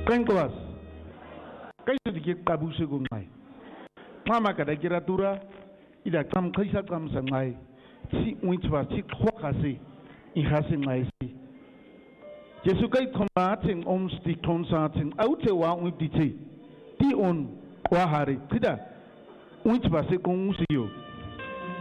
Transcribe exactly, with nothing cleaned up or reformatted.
Kengkwas. Kayo dikit kabuse gumay. Mama kada kiratura ida kam kaisa kam sangai. Si uitwa si kwakase ihase ngai si. Jesu kai tomating om sti konsating aute wa uitite. Ti on wahari tidak uitwa se kong usiyo.